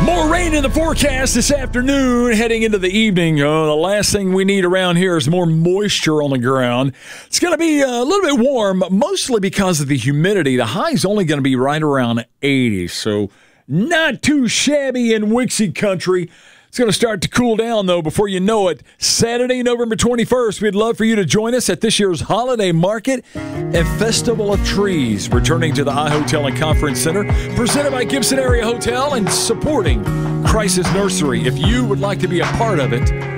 More rain in the forecast this afternoon, heading into the evening. The last thing we need around here is more moisture on the ground. It's going to be a little bit warm, mostly because of the humidity. The high is only going to be right around 80, so not too shabby in Wixie country. It's going to start to cool down, though, before you know it. Saturday, November 21st, we'd love for you to join us at this year's Holiday Market and Festival of Trees, returning to the iHotel and Conference Center, presented by Gibson Area Hotel and supporting Crisis Nursery. If you would like to be a part of it,